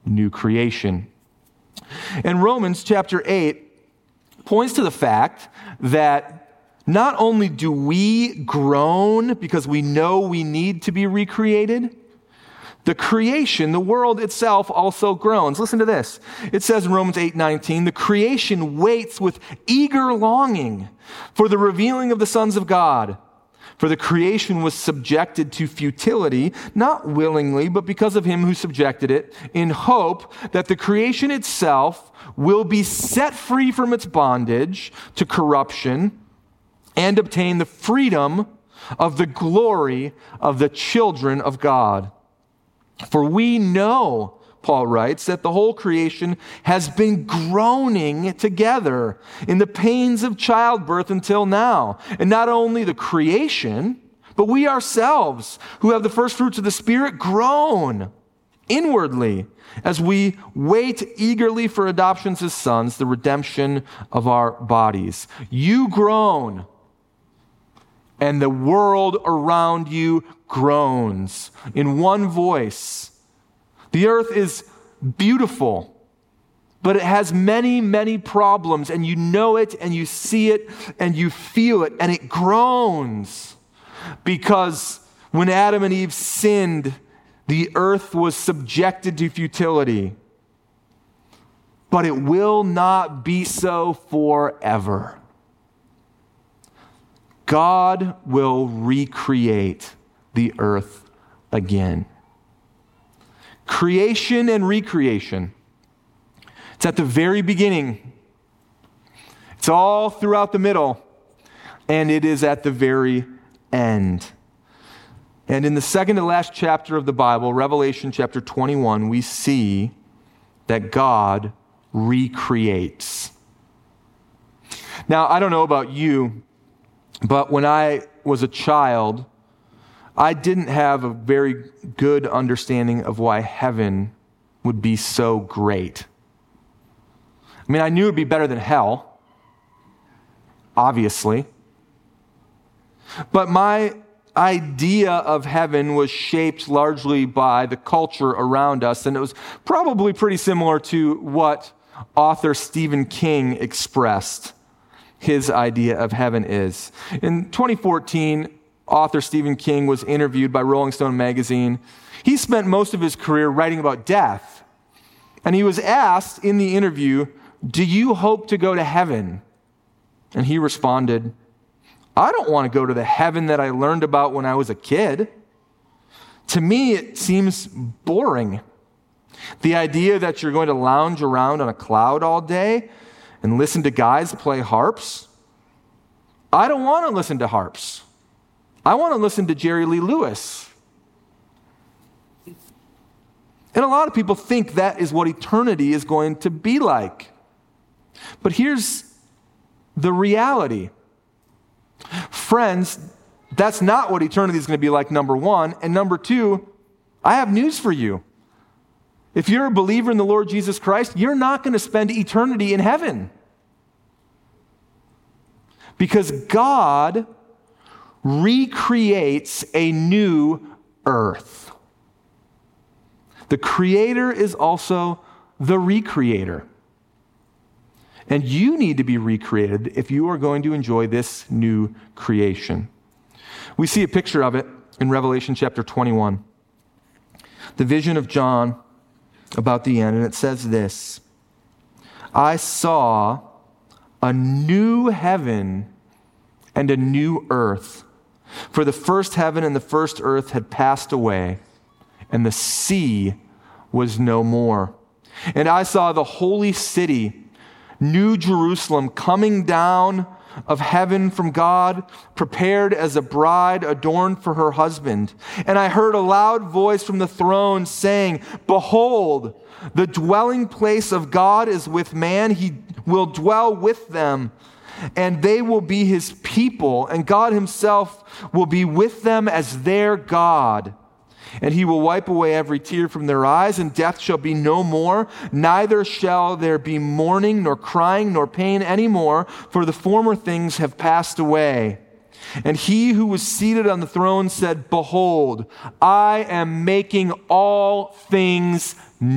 new creation. And Romans chapter 8 points to the fact that not only do we groan because we know we need to be recreated, the creation, the world itself also groans. Listen to this. It says in Romans 8:19, the creation waits with eager longing for the revealing of the sons of God. For the creation was subjected to futility, not willingly, but because of him who subjected it, in hope that the creation itself will be set free from its bondage to corruption and obtain the freedom of the glory of the children of God. For we know, Paul writes, that the whole creation has been groaning together in the pains of childbirth until now. And not only the creation, but we ourselves, who have the first fruits of the Spirit, groan inwardly as we wait eagerly for adoptions as sons, the redemption of our bodies. You groan, and the world around you groans in one voice. The earth is beautiful, but it has many, many problems, and you know it, and you see it, and you feel it, and it groans because when Adam and Eve sinned, the earth was subjected to futility. But it will not be so forever. God will recreate the earth again. Creation and recreation. It's at the very beginning. It's all throughout the middle. And it is at the very end. And in the second to last chapter of the Bible, Revelation chapter 21, we see that God recreates. Now, I don't know about you, but when I was a child, I didn't have a very good understanding of why heaven would be so great. I mean, I knew it would be better than hell, obviously. But my idea of heaven was shaped largely by the culture around us, and it was probably pretty similar to what author Stephen King expressed his idea of heaven is. In 2014, author Stephen King was interviewed by Rolling Stone magazine. He spent most of his career writing about death, and he was asked in the interview, "Do you hope to go to heaven?" And he responded, "I don't want to go to the heaven that I learned about when I was a kid. To me, it seems boring. The idea that you're going to lounge around on a cloud all day and listen to guys play harps. I don't want to listen to harps. I want to listen to Jerry Lee Lewis." And a lot of people think that is what eternity is going to be like. But here's the reality. Friends, that's not what eternity is going to be like, number one. And number two, I have news for you. If you're a believer in the Lord Jesus Christ, you're not going to spend eternity in heaven. Because God recreates a new earth. The Creator is also the recreator. And you need to be recreated if you are going to enjoy this new creation. We see a picture of it in Revelation chapter 21. The vision of John about the end, and it says this: "I saw a new heaven and a new earth, for the first heaven and the first earth had passed away, and the sea was no more. And I saw the holy city, New Jerusalem, coming down of heaven from God, prepared as a bride adorned for her husband. And I heard a loud voice from the throne saying, 'Behold, the dwelling place of God is with man. He will dwell with them, and they will be his people, and God himself will be with them as their God. And he will wipe away every tear from their eyes, and death shall be no more. Neither shall there be mourning, nor crying, nor pain anymore, for the former things have passed away.' And he who was seated on the throne said, 'Behold, I am making all things new.'"